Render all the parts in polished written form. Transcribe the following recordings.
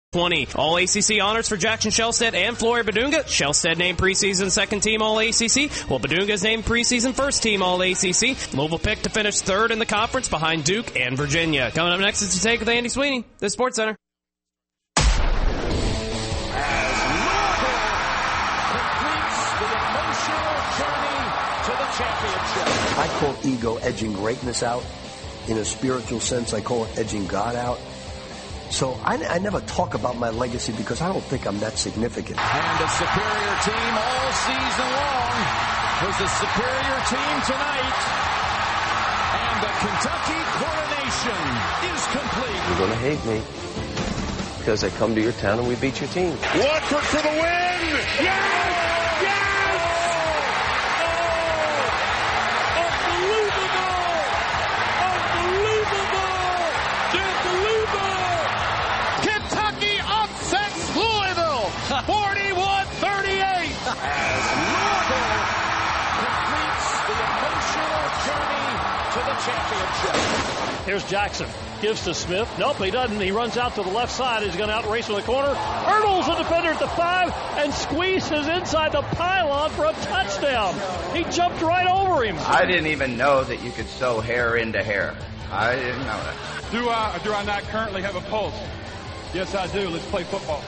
20. All ACC honors for Jackson Shellstead and Flory Badunga. Shellstead named preseason second team All ACC, while Badunga is named preseason first team All ACC. Louisville picked to finish third in the conference behind Duke and Virginia. Coming up next is To Take with Andy Sweeney, the Sports Center. I call ego edging greatness out. In a spiritual sense, I call it edging God out. So I never talk about my legacy because I don't think I'm that significant. And a superior team all season long was a superior team tonight. And the Kentucky coronation is complete. You're going to hate me because I come to your town and we beat your team. Watford for the win! Yes! Here's Jackson. Gives to Smith. Nope, he doesn't. He runs out to the left side. He's going to outrace to the corner. Hurdles the defender at the 5 and squeezes inside the pylon for a touchdown. He jumped right over him. I didn't even know that you could sew hair into hair. I didn't know that. Do I not currently have a pulse? Yes, I do. Let's play football.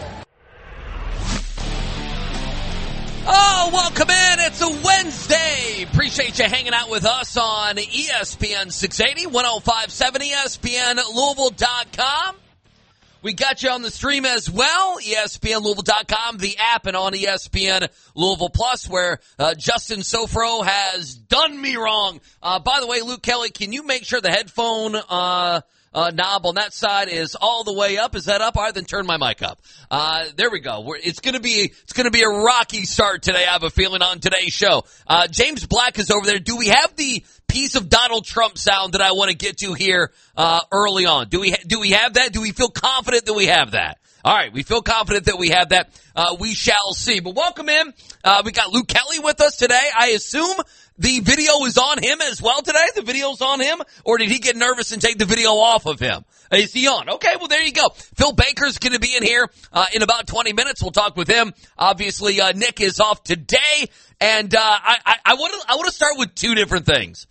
Oh, welcome in. It's a Wednesday. Appreciate you hanging out with us on ESPN 680, 105.7 ESPN Louisville.com. We got you on the stream as well, ESPN Louisville.com, the app, and on ESPN Louisville Plus, where Justin Sofro has done me wrong. By the way, Luke Kelly, can you make sure the headphone knob on that side is all the way up? Is that up? All right, then turn my mic up. There we go. It's gonna be a rocky start today, I have a feeling, on today's show. James Black is over there. Do we have the piece of Donald Trump sound that I want to get to here early on? Do we have that? Do we feel confident that we have that? All right, we feel confident that we have that. We shall see. But welcome in. We got Luke Kelly with us today. I assume the video is on him as well today? The video's on him? Or did he get nervous and take the video off of hhim? Is he on? Okay, well, there you go. Phil Baker's going to be in here in about 20 minutes. We'll talk with him. Obviously, Nick is off today. And I want to start with two different things.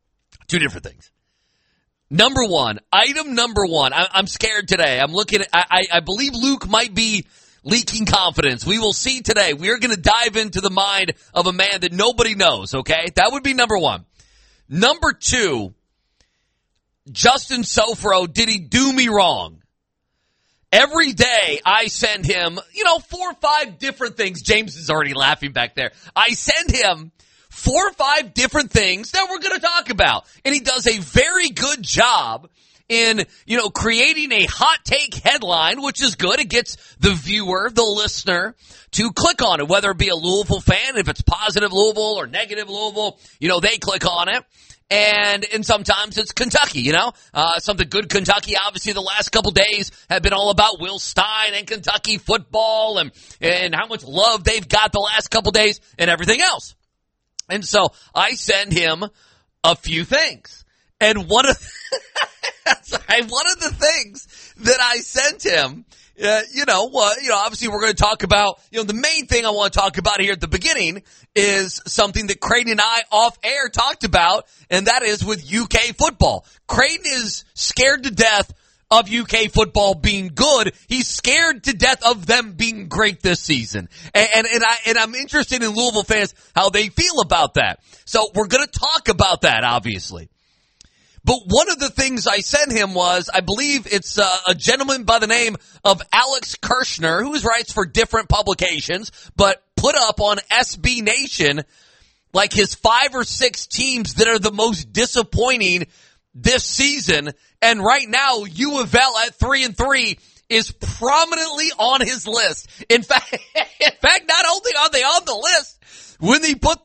Number one, item number one. I'm scared today. I'm looking at, I believe Luke might be leaking confidence. We will see today. We are going to dive into the mind of a man that nobody knows, okay? That would be number one. Number two, Justin Sofro, did he do me wrong? Every day I send him, 4 or 5 different things. James is already laughing back there. I send him 4 or 5 different things that we're going to talk about. And he does a very good job in, creating a hot take headline, which is good. It gets the viewer, the listener, to click on it, whether it be a Louisville fan, if it's positive Louisville or negative Louisville, they click on it. And sometimes it's Kentucky, something good Kentucky. Obviously, the last couple days have been all about Will Stein and Kentucky football and how much love they've got the last couple days and everything else. And so I send him a few things. And one of the things that I sent him, obviously we're going to talk about, the main thing I want to talk about here at the beginning is something that Creighton and I off air talked about, and that is with UK football. Creighton is scared to death of UK football being good. He's scared to death of them being great this season. And I'm interested in Louisville fans, how they feel about that. So we're going to talk about that, obviously. But one of the things I sent him was, I believe it's a gentleman by the name of Alex Kirshner, who writes for different publications, but put up on SB Nation like his 5 or 6 teams that are the most disappointing this season. And right now, U of L at 3-3 is prominently on his list. In fact, not only are they on the list, when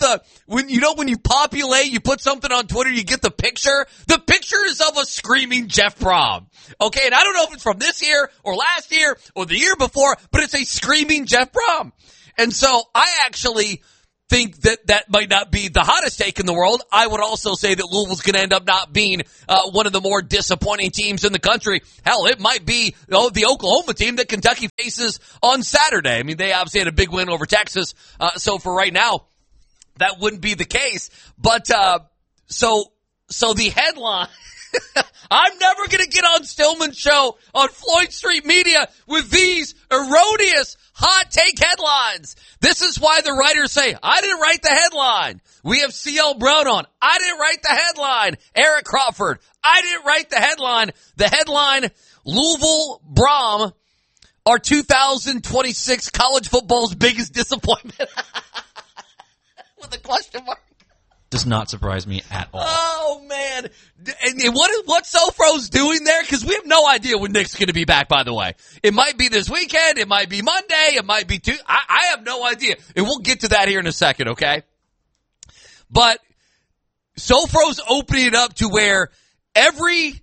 you populate, you put something on Twitter, you get the picture is of a screaming Jeff Brom. Okay, and I don't know if it's from this year or last year or the year before, but it's a screaming Jeff Brom. And so I actually think that might not be the hottest take in the world. I would also say that Louisville's going to end up not being one of the more disappointing teams in the country. Hell, it might be the Oklahoma team that Kentucky faces on Saturday. I mean, they obviously had a big win over Texas. So for right now, that wouldn't be the case. But so the headline, I'm never going to get on Stillman's show on Floyd Street Media with these erroneous hot take headlines. This is why the writers say, I didn't write the headline. We have C.L. Brown on. I didn't write the headline. Eric Crawford. I didn't write the headline. The headline, Louisville Brom are 2026 college football's biggest disappointment. With a question mark. Does not surprise me at all. Oh, man. And what Sofro's doing there? Because we have no idea when Nick's going to be back, by the way. It might be this weekend. It might be Monday. It might be Tuesday. I have no idea. And we'll get to that here in a second, okay? But Sofro's opening it up to where every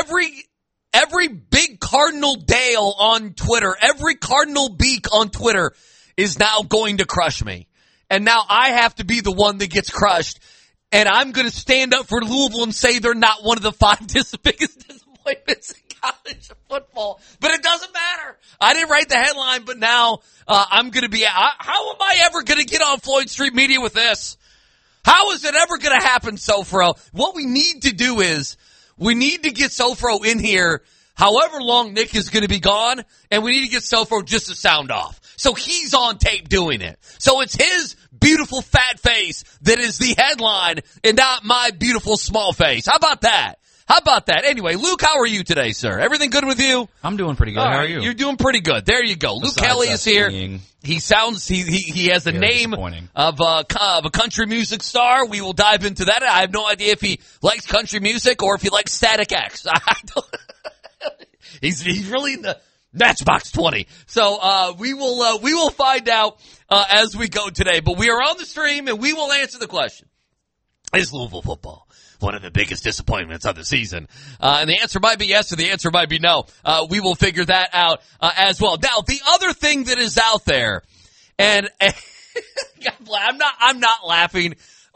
big Cardinal Dale on Twitter, every Cardinal Beak on Twitter is now going to crush me. And now I have to be the one that gets crushed. And I'm going to stand up for Louisville and say they're not one of the 5 biggest disappointments in college football. But it doesn't matter. I didn't write the headline, but now I'm going to be... how am I ever going to get on Floyd Street Media with this? How is it ever going to happen, Sofro? What we need to do is we need to get Sofro in here however long Nick is going to be gone, and we need to get Sofro just to sound off. So he's on tape doing it. So it's his beautiful fat face that is the headline and not my beautiful small face. How about that? Anyway, Luke, how are you today, sir? Everything good with you? I'm doing pretty good. How are you? You're doing pretty good. There you go. Luke Kelly is here. He sounds, he has the name of a country music star. We will dive into that. I have no idea if he likes country music or if he likes Static X. I don't, he's really in the Matchbox 20. So, we will find out, as we go today, but we are on the stream and we will answer the question. Is Louisville football one of the biggest disappointments of the season? And the answer might be yes or the answer might be no. We will figure that out, as well. Now, the other thing that is out there, and I'm not laughing,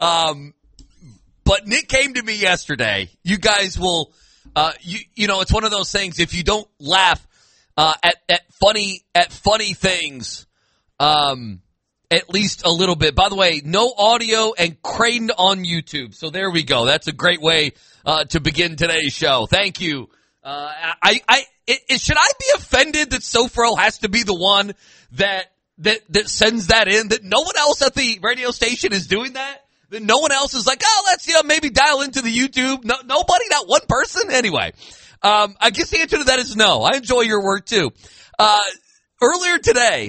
but Nick came to me yesterday. You guys will, you know, it's one of those things, if you don't laugh, at funny things, at least a little bit. By the way, no audio and Creighton on YouTube. So there we go. That's a great way, to begin today's show. Thank you. Should I be offended that Sofro has to be the one that sends that in, that no one else at the radio station is doing that? That no one else is like, oh, let's, maybe dial into the YouTube. No, nobody, not one person. Anyway. I guess the answer to that is no. I enjoy your work too. Earlier today,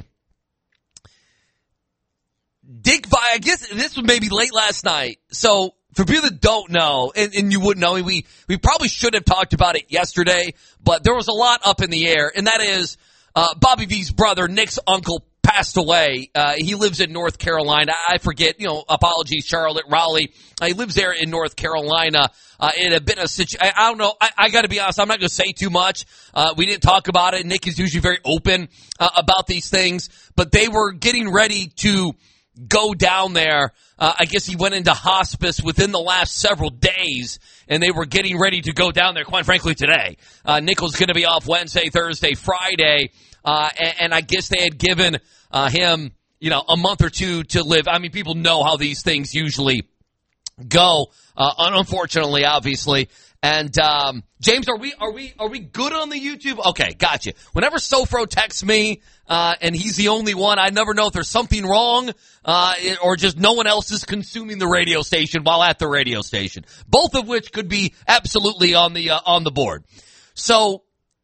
I guess this was maybe late last night. So for people that don't know, and you wouldn't know, we probably should have talked about it yesterday, but there was a lot up in the air, and that is, Bobby V's brother, Nick's uncle, passed away. He lives in North Carolina. I forget, apologies, Charlotte, Raleigh. He lives there in North Carolina. It had been a situation. I don't know. I got to be honest. I'm not going to say too much. We didn't talk about it. Nick is usually very open about these things, but they were getting ready to go down there. I guess he went into hospice within the last several days, and they were getting ready to go down there, quite frankly, today. Nick was going to be off Wednesday, Thursday, Friday, and I guess they had given him, a month or two to live. I mean, people know how these things usually go, unfortunately, obviously. And James, are we good on the YouTube? Okay, gotcha. Whenever Sofro texts me, and he's the only one, I never know if there's something wrong, or just no one else is consuming the radio station while at the radio station. Both of which could be absolutely on the board. So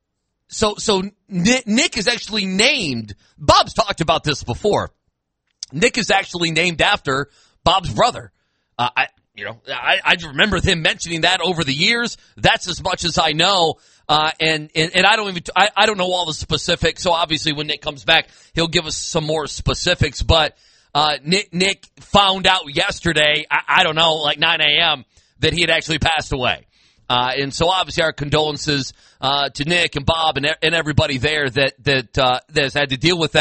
Nick is actually named. Bob's talked about this before. Nick is actually named after Bob's brother. I remember him mentioning that over the years. That's as much as I know. And I don't know all the specifics. So obviously when Nick comes back, he'll give us some more specifics. But, Nick found out yesterday, I don't know, like 9 a.m. that he had actually passed away. And so obviously our condolences, to Nick and Bob and everybody there that has had to deal with that.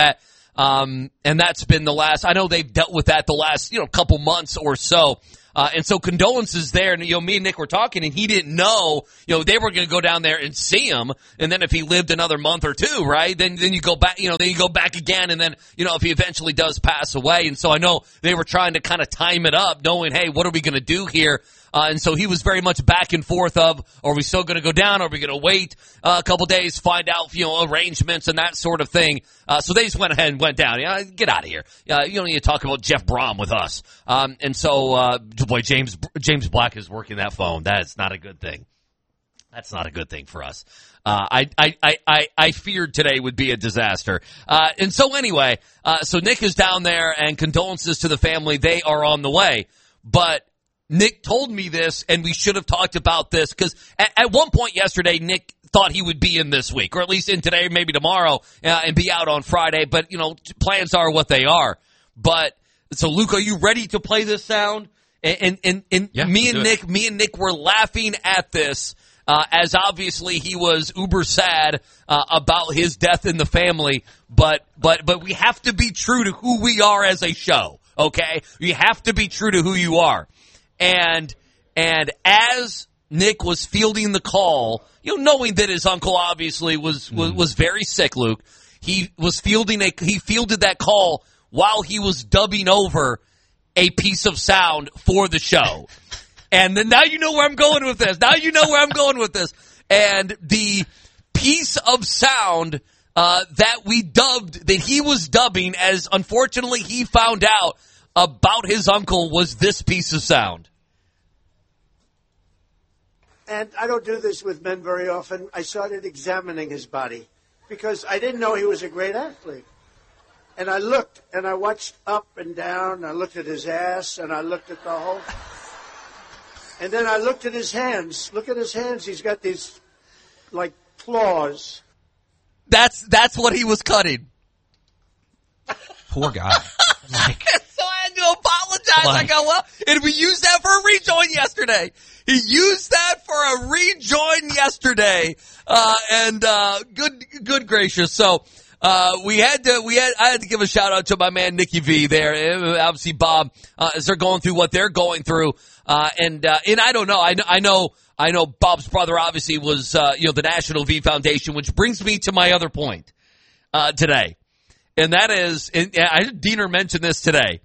And that's been the last, I know they've dealt with that the last, couple months or so. And so condolences there. And, me and Nick were talking, and he didn't know, they were going to go down there and see him. And then if he lived another month or two, right, then you go back, then you go back again. And then, if he eventually does pass away. And so I know they were trying to kind of time it up, knowing, hey, what are we going to do here? And so he was very much back and forth of, are we still going to go down? Are we going to wait a couple days, find out, arrangements and that sort of thing? So they just went ahead and went down. Get out of here. You don't need to talk about Jeff Brom with us. And so, boy, James Black is working that phone. That's not a good thing. That's not a good thing for us. I feared today would be a disaster. And so anyway, so Nick is down there, and condolences to the family. They are on the way. But Nick told me this, and we should have talked about this, because at one point yesterday, Nick thought he would be in this week, or at least in today, maybe tomorrow, and be out on Friday. But, plans are what they are. But, so Luke, are you ready to play this sound? And yeah, me and Nick were laughing at this, as obviously he was uber sad, about his death in the family. But we have to be true to who we are as a show, okay? You have to be true to who you are. And as Nick was fielding the call, knowing that his uncle obviously was very sick, Luke, he fielded that call while he was dubbing over a piece of sound for the show. And then now you know where I'm going with this. And the piece of sound that he was dubbing, as unfortunately he found out about his uncle, was this piece of sound. And I don't do this with men very often. I started examining his body because I didn't know he was a great athlete. And I looked, and I watched up and down. I looked at his ass, and I looked at the whole. And then I looked at his hands. Look at his hands. He's got these, like, claws. That's what he was cutting. Poor guy. So I had to apologize. I go, well, and we used that for a rejoin yesterday. He used that for a rejoin yesterday. Good gracious. So, I had to give a shout out to my man, Nicky V there. Obviously, Bob, as they're going through what they're going through. And I don't know. I know Bob's brother obviously was, the National V Foundation, which brings me to my other point, today. And that is, and I heard Diener mention this today.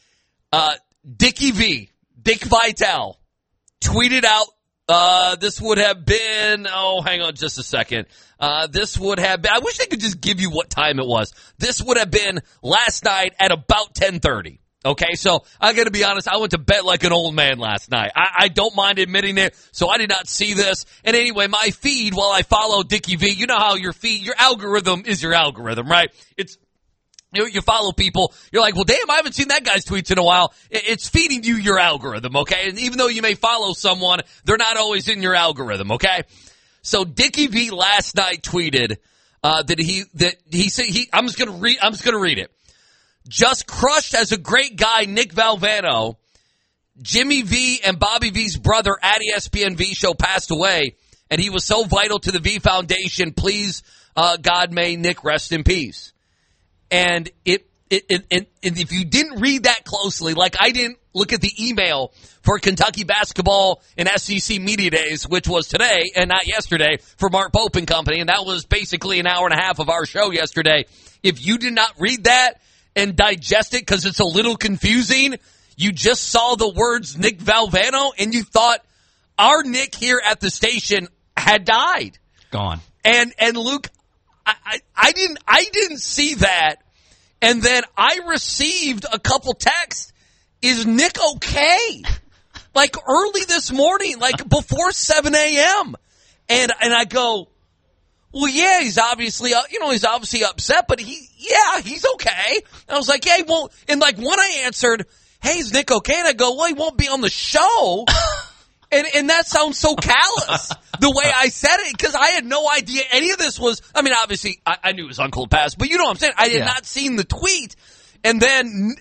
Dickie V, Dick Vitale, tweeted out, this would have been, hang on just a second. This would have been, I wish I could just give you what time it was. This would have been last night at about 10:30. Okay, so I got to be honest, I went to bed like an old man last night. I don't mind admitting it, so I did not see this. And anyway, my feed, while I follow Dickie V, you know how your algorithm is your algorithm, right? It's, you follow people, you're like, well, damn, I haven't seen that guy's tweets in a while. It's feeding you your algorithm, okay? And even though you may follow someone, they're not always in your algorithm, okay? So Dickie V last night tweeted that he said I'm just gonna read it. Just crushed as a great guy, Nick Valvano, Jimmy V and Bobby V's brother at ESPN V Show passed away, and he was so vital to the V Foundation. Please, God, may Nick rest in peace. And if you didn't read that closely, like I didn't look at the email for Kentucky basketball and SEC Media Days, which was today and not yesterday, for Mark Pope and company, and that was basically an hour and a half of our show yesterday. If you did not read that and digest it because it's a little confusing, you just saw the words Nick Valvano and you thought our Nick here at the station had died. Gone. And Luke, I didn't see that. And then I received a couple texts. Is Nick okay? Like early this morning, like before 7 a.m. And I go, well, yeah, he's obviously upset, but he's okay. And I was like, yeah, he won't. And like when I answered, hey, is Nick okay? And I go, well, he won't be on the show. And that sounds so callous, the way I said it, because I had no idea any of this was, I mean, obviously, I knew his uncle had passed, but you know what I'm saying? I had not seen the tweet. And then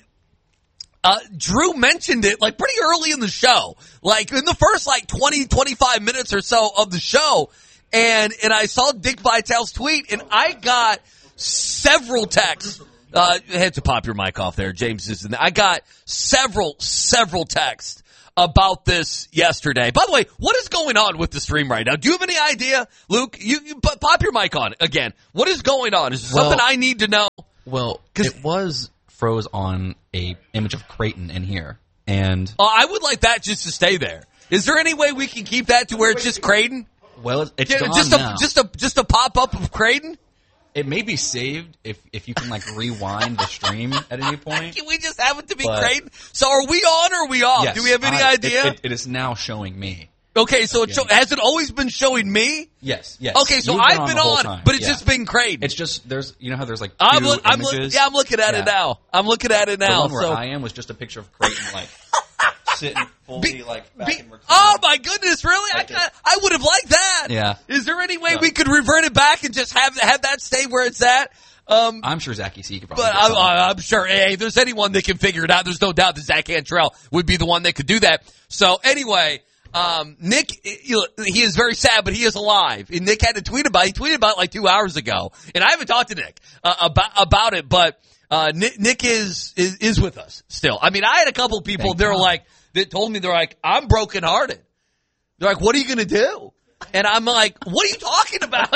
Drew mentioned it, like, pretty early in the show, like, in the first, like, 20, 25 minutes or so of the show. And I saw Dick Vitale's tweet, and I got several texts Had to pop your mic off there. James is in there. I got several texts about this yesterday. By the way, what is going on with the stream right now? Do you have any idea, Luke? You pop your mic on again. What is going on? Is there something I need to know? Well, it was froze on a image of Creighton in here, and I would like that just to stay there. Is there any way we can keep that to where it's just Creighton? Well, it's gone now. Just a pop up of Creighton. It may be saved if you can rewind the stream at any point. Can we just have it to be Creighton? So are we on or are we off? Yes, do we have any idea? It is now showing me. Okay, so has it always been showing me? Yes. Okay, so I've been on, but it's just been Creighton. It's just how there's two images. I'm looking at it now. I'm looking at it now. The one where I am was just a picture of Creighton sitting fully back in recording. Oh my goodness, really? I would have liked that. Yeah. Is there any way we could revert it back and just have that stay where it's at? I'm sure Zachy C could probably. But I'm sure, if there's anyone that can figure it out, there's no doubt that Zach Cantrell would be the one that could do that. So anyway, Nick, he is very sad, but he is alive. And Nick had to tweet about it. He tweeted about it 2 hours ago, and I haven't talked to Nick about it, but Nick is with us still. I mean, I had a couple of people that told me, they're like, I'm brokenhearted. They're like, what are you going to do? And I'm like, what are you talking about?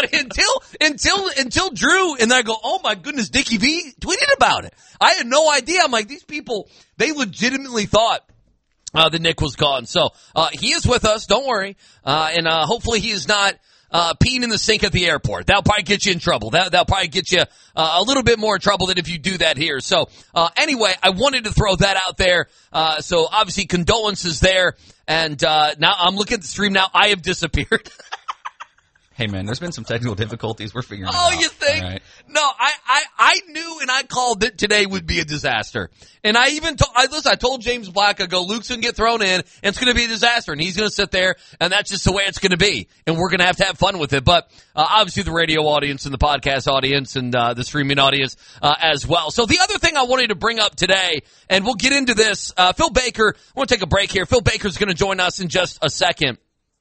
until Drew, and then I go, oh my goodness, Dickie V tweeted about it. I had no idea. I'm like, these people, they legitimately thought that Nick was gone. So he is with us. Don't worry. And hopefully he is not peeing in the sink at the airport. That'll probably get you in trouble. That'll probably get you a little bit more in trouble than if you do that here. So anyway, I wanted to throw that out there. So obviously condolences there. And now I'm looking at the stream now. I have disappeared. Hey, man, there's been some technical difficulties. We're figuring it out. Oh, you think? Right. No, I knew and I called that today would be a disaster. And I even I told James Black, I go, Luke's going to get thrown in, and it's going to be a disaster. And he's going to sit there, and that's just the way it's going to be. And we're going to have fun with it. But obviously the radio audience and the podcast audience and the streaming audience as well. So the other thing I wanted to bring up today, and we'll get into this, Phil Baker, I want to take a break here. Phil Baker's going to join us in just a second.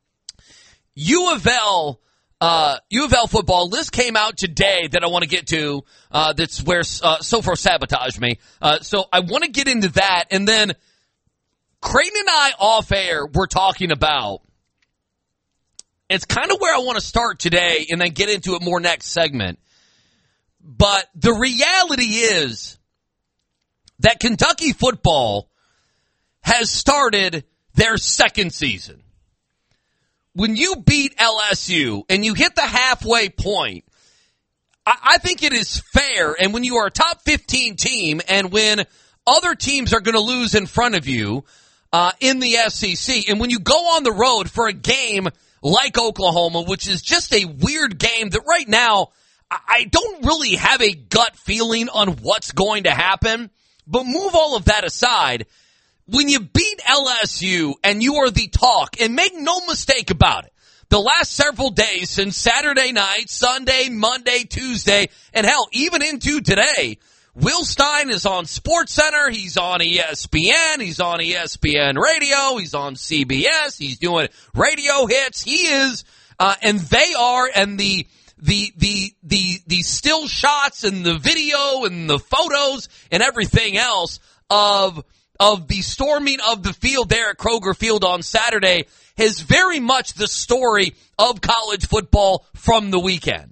U of L football list came out today that I want to get to. That's where so far sabotaged me. So I want to get into that, and then Creighton and I off air we're talking about. It's kind of where I want to start today, and then get into it more next segment. But the reality is that Kentucky football has started their second season. When you beat LSU and you hit the halfway point, I think it is fair, and when you are a top 15 team and when other teams are going to lose in front of you in the SEC, and when you go on the road for a game like Oklahoma, which is just a weird game that right now I don't really have a gut feeling on what's going to happen, but move all of that aside. When you beat LSU and you are the talk, and make no mistake about it, the last several days since Saturday night, Sunday, Monday, Tuesday, and hell, even into today, Will Stein is on SportsCenter, he's on ESPN, he's on ESPN Radio, he's on CBS, he's doing radio hits, he is, and they are, and the still shots and the video and the photos and everything else of the storming of the field there at Kroger Field on Saturday is very much the story of college football from the weekend.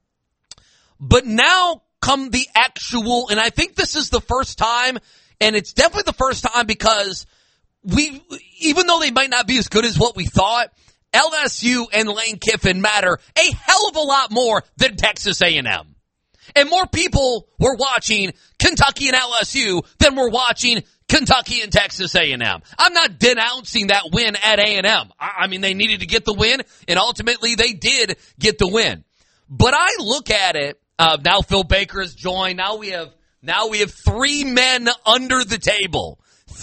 But now come the actual, and I think this is the first time, and it's definitely the first time because even though they might not be as good as what we thought, LSU and Lane Kiffin matter a hell of a lot more than Texas A&M. And more people were watching Kentucky and LSU than were watching Kentucky and Texas A&M. I'm not denouncing that win at A&M. I mean, they needed to get the win, and ultimately they did get the win. But I look at it, now Phil Baker has joined. Now we have three men under the table.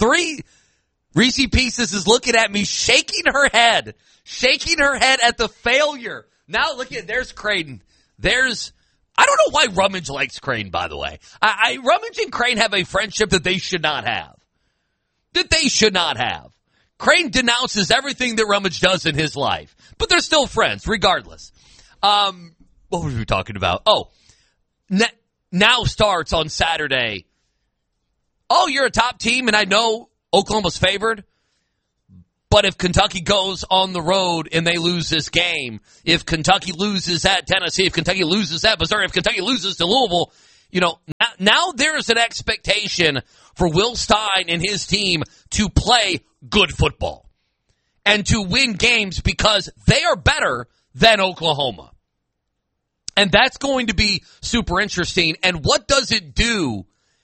Reese Pieces is looking at me, shaking her head at the failure. Now look at, there's Creighton. I don't know why Rummage likes Crane, by the way. Rummage and Crane have a friendship that they should not have. Crane denounces everything that Rummage does in his life. But they're still friends, regardless. What were we talking about? Oh, now starts on Saturday. Oh, you're a top team, and I know Oklahoma's favored. But if Kentucky goes on the road and they lose this game, if Kentucky loses at Tennessee, if Kentucky loses at Missouri, if Kentucky loses to Louisville, now there's an expectation for Will Stein and his team to play good football and to win games because they are better than Oklahoma. And that's going to be super interesting. And what does it do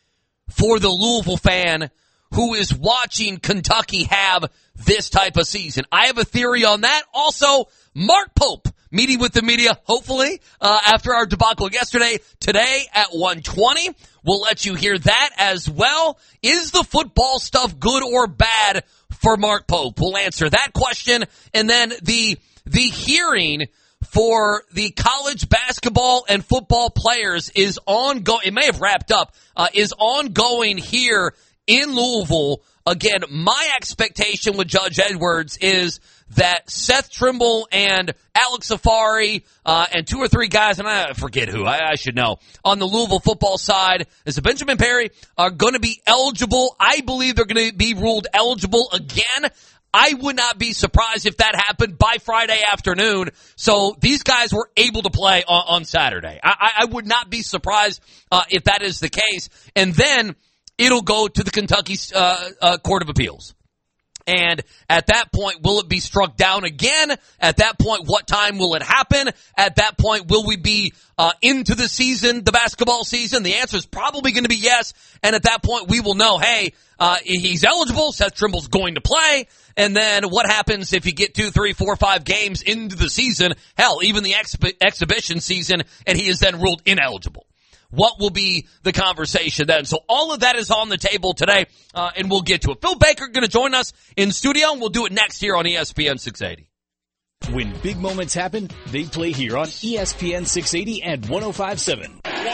for the Louisville fan who is watching Kentucky have this type of season? I have a theory on that. Also, Mark Pope meeting with the media, hopefully, after our debacle yesterday, today at 1:20. We'll let you hear that as well. Is the football stuff good or bad for Mark Pope? We'll answer that question. And then the hearing for the college basketball and football players is ongoing. It may have wrapped up, is ongoing here in Louisville. Again, my expectation with Judge Edwards is that Seth Trimble and Alex Safari and 2 or 3 guys, and I forget who, I should know, on the Louisville football side, is Benjamin Perry, are going to be eligible. I believe they're going to be ruled eligible again. I would not be surprised if that happened by Friday afternoon. So these guys were able to play on Saturday. I would not be surprised if that is the case. And then it'll go to the Kentucky Court of Appeals. And at that point, will it be struck down again? At that point, what time will it happen? At that point, will we be into the season, the basketball season? The answer is probably going to be yes. And at that point, we will know, hey, he's eligible. Seth Trimble's going to play. And then what happens if you get 2, 3, 4, 5 games into the season? Hell, even the exhibition season, and he is then ruled ineligible. What will be the conversation then? So all of that is on the table today, and we'll get to it. Phil Baker going to join us in studio, and we'll do it next here on ESPN 680. When big moments happen, they play here on ESPN 680 and 105.7.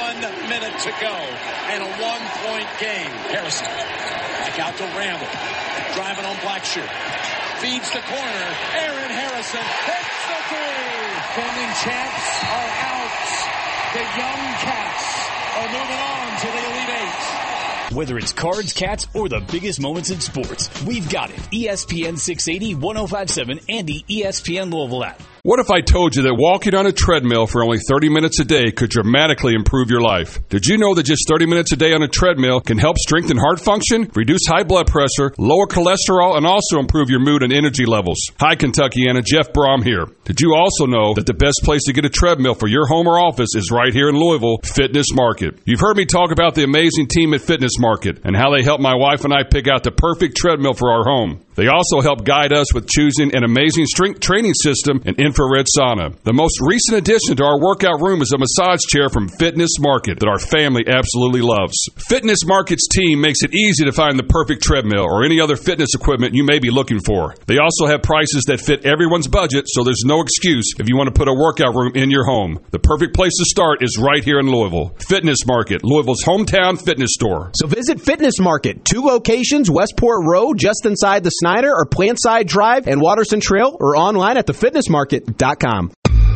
1 minute to go and a 1-point game. Harrison back out to Randall, driving on Blackshear, feeds the corner. Aaron Harrison hits the three. Defending champs are out. The young Cats are moving on to the Elite Eight. Whether it's cards, cats, or the biggest moments in sports, we've got it. ESPN 680, 105.7, and the ESPN Louisville app. What if I told you that walking on a treadmill for only 30 minutes a day could dramatically improve your life? Did you know that just 30 minutes a day on a treadmill can help strengthen heart function, reduce high blood pressure, lower cholesterol, and also improve your mood and energy levels? Hi, Kentuckiana, Jeff Brom here. Did you also know that the best place to get a treadmill for your home or office is right here in Louisville, Fitness Market? You've heard me talk about the amazing team at Fitness Market and how they help my wife and I pick out the perfect treadmill for our home. They also help guide us with choosing an amazing strength training system and infrared sauna. The most recent addition to our workout room is a massage chair from Fitness Market that our family absolutely loves. Fitness Market's team makes it easy to find the perfect treadmill or any other fitness equipment you may be looking for. They also have prices that fit everyone's budget, so there's no excuse if you want to put a workout room in your home. The perfect place to start is right here in Louisville. Fitness Market, Louisville's hometown fitness store. So visit Fitness Market, 2 locations, Westport Road, just inside the Snyder or Plantside Drive and Watterson Trail, or online at thefitnessmarket.com.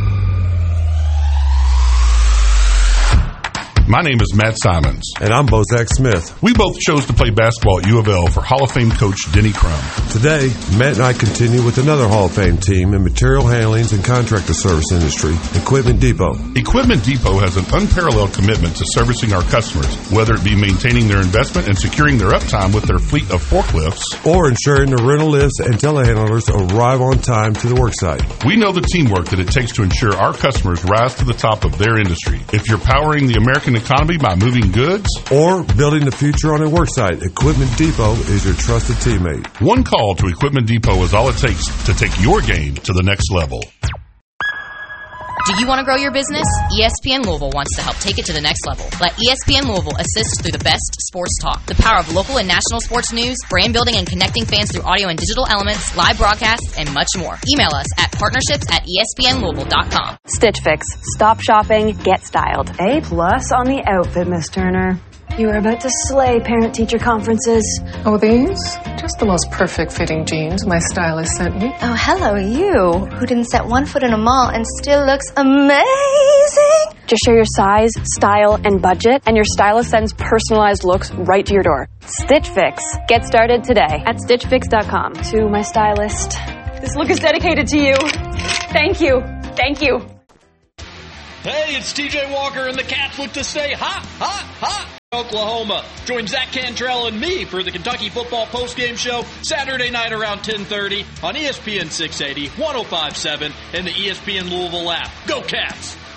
My name is Matt Simons. And I'm Bozak Smith. We both chose to play basketball at U of L for Hall of Fame coach Denny Crum. Today, Matt and I continue with another Hall of Fame team in material handlings and contractor service industry, Equipment Depot. Equipment Depot has an unparalleled commitment to servicing our customers, whether it be maintaining their investment and securing their uptime with their fleet of forklifts, or ensuring the rental lifts and telehandlers arrive on time to the worksite. We know the teamwork that it takes to ensure our customers rise to the top of their industry. If you're powering the American economy by moving goods or building the future on a worksite, Equipment Depot is your trusted teammate. One call to Equipment Depot is all it takes to take your game to the next level. Do you want to grow your business? ESPN Louisville wants to help take it to the next level. Let ESPN Louisville assist through the best sports talk, the power of local and national sports news, brand building and connecting fans through audio and digital elements, live broadcasts, and much more. Email us at partnerships@espnlouisville.com. Stitch Fix. Stop shopping, get styled. A+ on the outfit, Miss Turner. You are about to slay parent-teacher conferences. Oh, these? Just the most perfect fitting jeans my stylist sent me. Oh, hello, you, who didn't set one foot in a mall and still looks amazing. Just share your size, style, and budget, and your stylist sends personalized looks right to your door. Stitch Fix. Get started today at StitchFix.com. To my stylist, this look is dedicated to you. Thank you. Thank you. Hey, it's TJ Walker, and the Cats look to stay hot, hot, hot. Oklahoma. Join Zach Cantrell and me for the Kentucky Football Postgame Show Saturday night around 10:30 on ESPN 680, 105.7, and the ESPN Louisville app. Go Cats!